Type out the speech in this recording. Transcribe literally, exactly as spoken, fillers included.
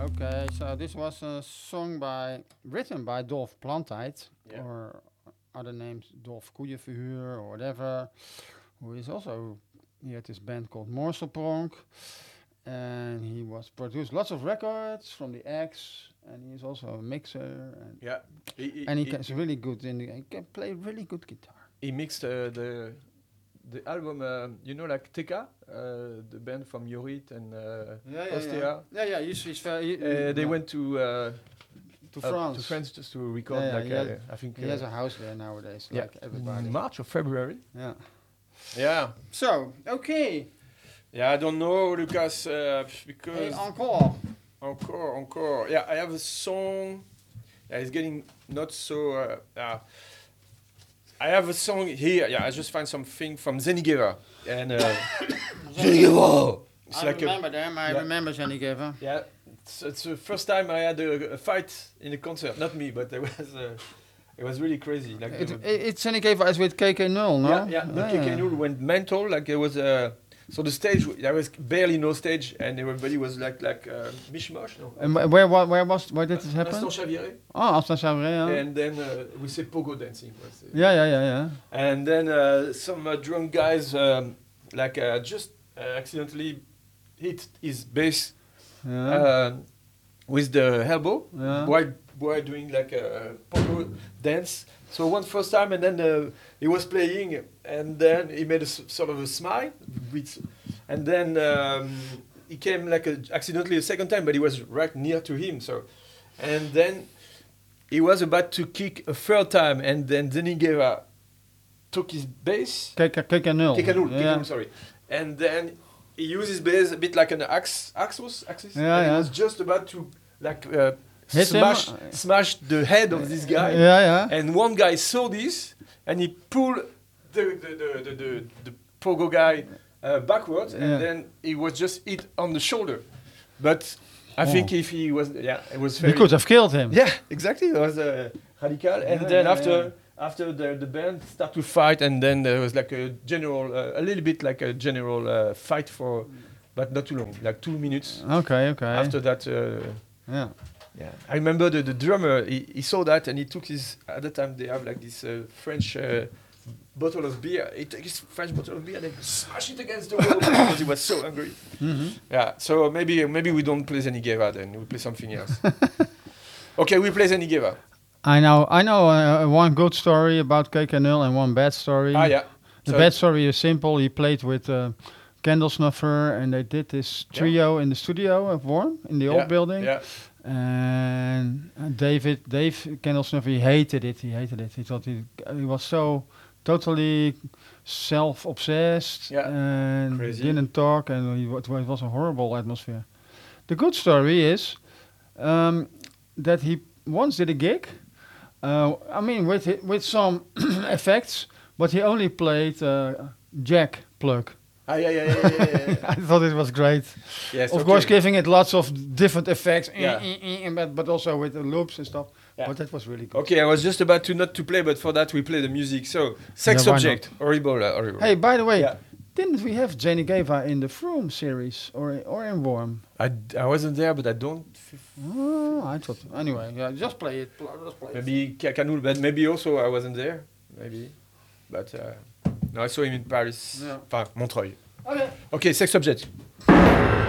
Okay, so this was a song by written by Dolf Plantijd, Yeah. or other names Dolf Koejenverhuur or whatever, who is also he had this band called Morselpronk, and he was produced lots of records from the X, and he's also a mixer, and Yeah. He, he, and he, he, can, he's really good in the, he can play really good guitar. he mixed uh, the the album, uh, you know, like Teka, uh, the band from Jorit and uh, Yeah, yeah, Ostea. yeah, yeah, yeah. He's, he's very, he, Uh, they yeah. went to uh, to uh, France. to France just to record. Yeah, yeah, like he uh, has- I think He uh, has a house there nowadays, yeah, like everybody. in March or February. Yeah. Yeah. So okay. Yeah, I don't know, Lucas, uh, Hey, because encore. encore, encore. Yeah, I have a song. Yeah, it's getting not so. Uh, uh, I have a song here. Yeah, I just find something from Zenigeva and. Uh, Zenigeva. It's I like a, remember them. I yeah. remember Jenny Giver. yeah. It's, it's the first time I had a, a fight in a concert. Not me, but it was. Uh, it was really crazy. Like It, the- it, it's Jenny Giver as with K K Null, no? Yeah, yeah. The K K Null went mental. Like it was. Uh, so the stage, there was barely no stage, and everybody was like like uh, mishmash. No. And wh- where, where, where was, where did this happen? Instant Chaviré. Oh, After Sabre, yeah. And then uh, we say pogo dancing. Was, uh, Yeah, yeah, yeah, yeah. And then uh, some uh, drunk guys um, like uh, just uh, accidentally hit his bass Yeah. uh, with the elbow Yeah. while, while doing like a pogo dance. So one first time, and then uh, he was playing, and then he made a s- sort of a smile, with, and then um, he came like a, accidentally a second time, but he was right near to him. So, and then he was about to kick a third time, and then Zenigeva took his bass, K K Null. K K Null, Yeah. K K Null, sorry, and then he used his bass a bit like an axe, axis, axis, Yeah, and yeah. he was just about to like uh, Hit him? smash, smash the head of this guy. Yeah, yeah. And one guy saw this, and he pulled the the the the, the, the pogo guy uh, backwards, Yeah. and then he was just hit on the shoulder. But I Oh. think if he was, yeah, it was You very. could have killed him. Yeah, exactly. It was uh, radical. And Yeah, then yeah, after yeah. after the the band started to fight, and then there was like a general, uh, a little bit like a general uh, fight for, but not too long, like two minutes. Okay, okay. After that. Uh, Yeah. Yeah, I remember the, the drummer. He, he saw that and he took his. At the time, they have like this uh, French uh, bottle of beer. He took his French bottle of beer and then smashed it against the wall because he was so angry. Mm-hmm. Yeah, so maybe maybe we don't play Zenigeva then. We play something else. Okay, we play Zenigeva. I know, I know uh, one good story about K K Null and one bad story. Ah, yeah. The So- bad story is simple. He played with uh, Candle Snuffer, and they did this Yeah. trio in the studio of Worm in the Yeah, old building. Yeah. And uh, David, Dave Candle Snuffer, he hated it. He hated it. He thought he, he was so totally self-obsessed Yeah. and Crazy. didn't talk, and he, wa- it was a horrible atmosphere. The good story is um, that he once did a gig. Uh, I mean, with hi- with some effects, but he only played uh, jack plug. Ah, yeah, yeah, yeah, yeah, yeah, yeah. I thought it was great. Yes, Of okay. course, giving it lots of different effects, Yeah. eh, eh, eh, but, but also with the loops and stuff. Yeah. But that was really good. Okay, I was just about to not to play, but for that we play the music. So, sex Yeah, why subject, horrible, uh, horrible. Hey, by the way, Yeah. didn't we have Jenny Gava in the Froome series or or in Worm? I, d- I wasn't there, but I don't. F- Oh, I thought. Anyway, yeah, just play it. pl- Just play it. maybe Kakanul, but maybe also I wasn't there. Maybe, but uh, no, I saw him in Paris. Yeah. Enfin, Montreuil. Okay. Okay, sex subject.